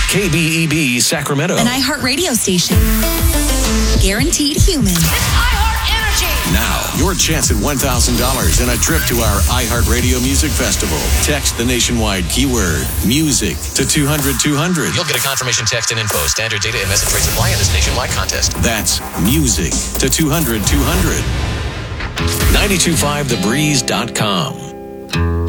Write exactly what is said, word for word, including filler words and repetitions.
K B E B Sacramento. An iHeartRadio station. Guaranteed human. It's iHeart Energy. Now, your chance at one thousand dollars and a trip to our iHeartRadio Music Festival. Text the nationwide keyword music to two hundred two hundred. You'll get a confirmation text and info. Standard data and message rates apply in this nationwide contest. That's music to two hundred two hundred. nine two five the breeze dot com.